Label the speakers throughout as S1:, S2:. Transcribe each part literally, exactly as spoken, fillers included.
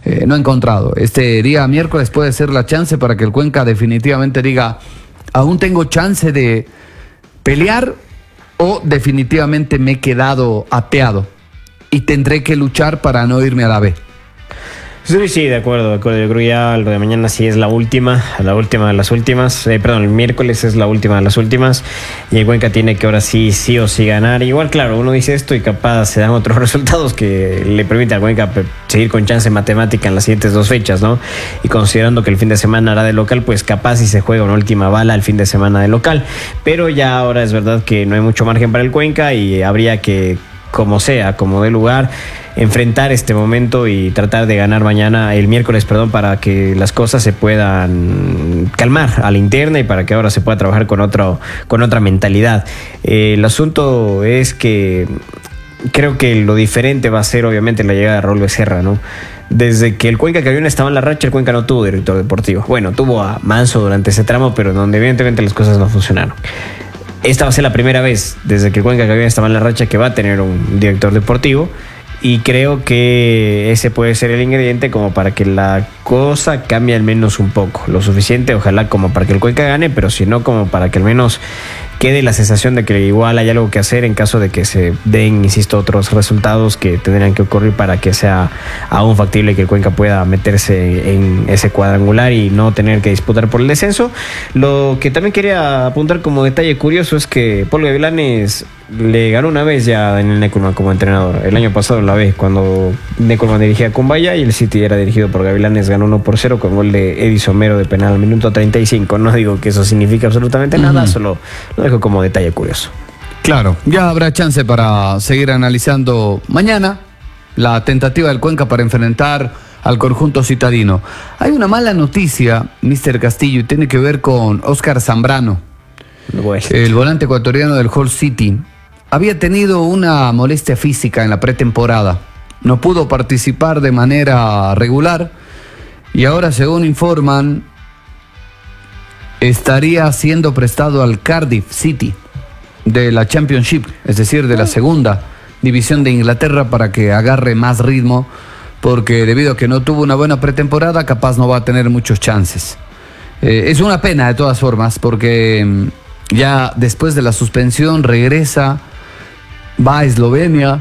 S1: eh, no ha encontrado. Este día miércoles puede ser la chance para que el Cuenca definitivamente diga, aún tengo chance de pelear o definitivamente me he quedado apeado y tendré que luchar para no irme a la B.
S2: Sí, sí, de acuerdo, de acuerdo. Yo creo que ya lo de mañana sí es la última, la última de las últimas. Eh, perdón, el miércoles es la última de las últimas. Y el Cuenca tiene que ahora sí, sí o sí ganar. Igual, claro, uno dice esto y capaz se dan otros resultados que le permiten al Cuenca seguir con chance matemática en las siguientes dos fechas, ¿no? Y considerando que el fin de semana hará de local, pues capaz si se juega una última bala el fin de semana de local. Pero ya ahora es verdad que no hay mucho margen para el Cuenca y habría que, como sea, como dé lugar, enfrentar este momento y tratar de ganar mañana, el miércoles, perdón, para que las cosas se puedan calmar a la interna y para que ahora se pueda trabajar con otro, con otra mentalidad. Eh, el asunto es que creo que lo diferente va a ser obviamente la llegada de Raúl Becerra, ¿no? Desde que el Cuenca Carrión estaba en la racha, el Cuenca no tuvo director deportivo. Bueno, tuvo a Manso durante ese tramo, pero donde evidentemente las cosas no funcionaron. Esta va a ser la primera vez desde que el Cuenca Carrión estaba en la racha que va a tener un director deportivo. Y creo que ese puede ser el ingrediente como para que la cosa cambie al menos un poco. Lo suficiente, ojalá, como para que el Cuenca gane, pero si no, como para que al menos quede la sensación de que igual hay algo que hacer en caso de que se den, insisto, otros resultados que tendrían que ocurrir para que sea aún factible que el Cuenca pueda meterse en ese cuadrangular y no tener que disputar por el descenso. Lo que también quería apuntar como detalle curioso es que Paul Gavilanes le ganó una vez ya a Daniel Neckelman como entrenador. El año pasado la vez cuando Neckelman dirigía a Cumbaya y el City era dirigido por Gavilanes, ganó uno por cero con gol de Edison Mero de penal al minuto treinta y cinco. No digo que eso significa absolutamente nada, uh-huh. Solo lo dejo como detalle curioso.
S1: Claro, ya habrá chance para seguir analizando mañana la tentativa del Cuenca para enfrentar al conjunto citadino. Hay una mala noticia, mister Castillo, y tiene que ver con Óscar Zambrano, bueno. El volante ecuatoriano del Hull City. Había tenido una molestia física en la pretemporada, no pudo participar de manera regular y ahora, según informan, estaría siendo prestado al Cardiff City de la Championship, es decir, de la segunda división de Inglaterra, para que agarre más ritmo, porque debido a que no tuvo una buena pretemporada, capaz no va a tener muchos chances. Eh, es una pena de todas formas, porque ya después de la suspensión regresa, va a Eslovenia,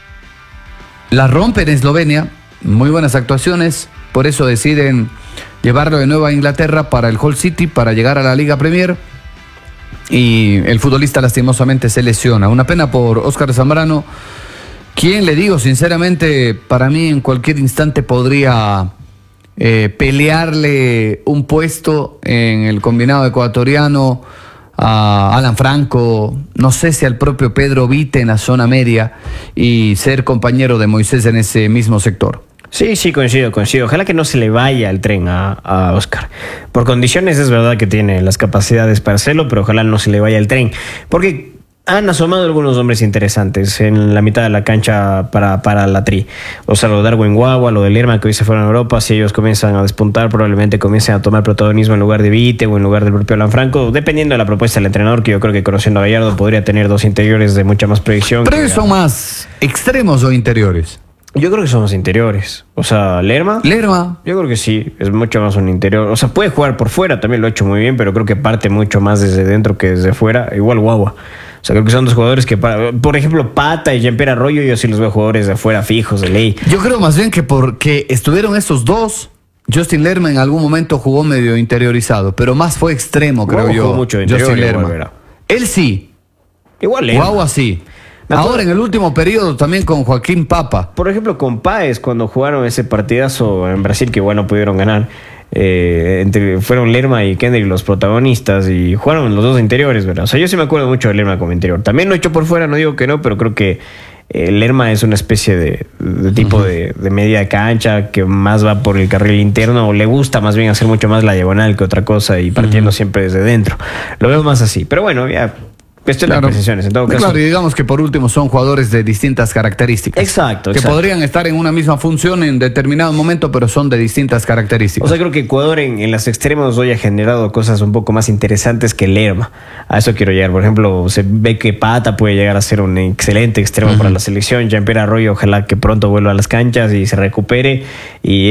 S1: la rompe en Eslovenia, muy buenas actuaciones, por eso deciden llevarlo de nuevo a Inglaterra para el Hull City, para llegar a la Liga Premier, y el futbolista lastimosamente se lesiona. Una pena por Óscar Zambrano, quien, le digo sinceramente, para mí en cualquier instante podría eh, pelearle un puesto en el combinado ecuatoriano a Alan Franco, no sé si al propio Pedro Vite en la zona media, y ser compañero de Moisés en ese mismo sector.
S2: Sí, sí, coincido, coincido. Ojalá que no se le vaya el tren a, a Óscar. Por condiciones es verdad que tiene las capacidades para hacerlo, pero ojalá no se le vaya el tren. Porque han asomado algunos nombres interesantes en la mitad de la cancha para, para la Tri. O sea, lo de Darwin Guagua, lo de Lerma, que hoy se fueron a Europa. Si ellos comienzan a despuntar, probablemente comiencen a tomar protagonismo en lugar de Vite o en lugar del propio Alan Franco, dependiendo de la propuesta del entrenador, que yo creo que, conociendo a Gallardo, podría tener dos interiores de mucha más proyección.
S1: ¿Pero ellos son más extremos o interiores?
S2: Yo creo que somos interiores. O sea, Lerma.
S1: Lerma.
S2: Yo creo que sí, es mucho más un interior. O sea, puede jugar por fuera, también lo ha hecho muy bien, pero creo que parte mucho más desde dentro que desde fuera. Igual Guagua. O sea, creo que son dos jugadores que, por ejemplo, Pata y Jean-Pierre Arroyo, yo sí los veo jugadores de afuera fijos, de ley.
S1: Yo creo más bien que porque estuvieron estos dos, Justin Lerma en algún momento jugó medio interiorizado, pero más fue extremo, creo
S2: Guagua
S1: yo.
S2: Jugó mucho de interior,
S1: Justin Lerma. Él sí.
S2: Igual Lerma.
S1: Guagua sí. Ahora en el último periodo también con Joaquín Papa.
S2: Por ejemplo, con Páez, cuando jugaron ese partidazo en Brasil, que bueno, pudieron ganar. Eh, entre, fueron Lerma y Kendrick los protagonistas y jugaron los dos interiores, ¿verdad? O sea, yo sí me acuerdo mucho de Lerma como interior. También lo he hecho por fuera, no digo que no, pero creo que eh, Lerma es una especie de, de tipo uh-huh. de, de media cancha que más va por el carril interno, o le gusta más bien hacer mucho más la diagonal que otra cosa y partiendo uh-huh. siempre desde dentro. Lo veo más así, pero bueno, ya... Esto es claro. Las precisiones, en todo caso.
S1: Claro, y digamos que por último son jugadores de distintas características.
S2: Exacto,
S1: Que
S2: exacto.
S1: podrían estar en una misma función en determinado momento, pero son de distintas características.
S2: O sea, creo que Ecuador en, en los extremos hoy ha generado cosas un poco más interesantes que Lerma. A eso quiero llegar. Por ejemplo, se ve que Pata puede llegar a ser un excelente extremo uh-huh. para la selección. Jean-Pierre Arroyo, ojalá que pronto vuelva a las canchas y se recupere. Y